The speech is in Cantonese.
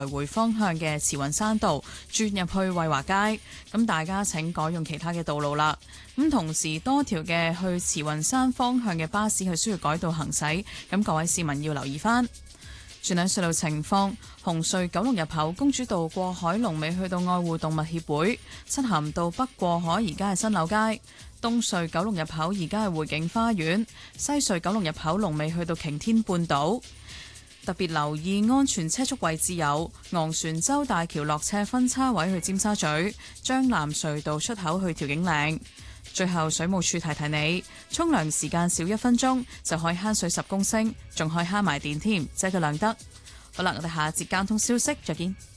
來回方向嘅慈雲山道轉入去惠華街，咁大家請改用其他嘅道路啦。咁同時多條嘅去慈雲山方向嘅巴士係需要改道行駛，咁各位市民要留意返。轉兩隧道情況，紅隧九龍入口公主道過海龍尾去到愛護動物協會，漆咸道北過海而家係新柳街，東隧九龍入口而家係匯景花園，西隧九龍入口龍尾去到擎天半島。特別留意安全車速位置有昂船洲大橋落車分叉位去尖沙咀，將藍隧道出口去調景嶺。最後水務署提提你，沖涼時間少1分鐘就可以慳水10公升，仲可以慳埋電添，即係個量得。好啦，我哋下一節交通消息再見。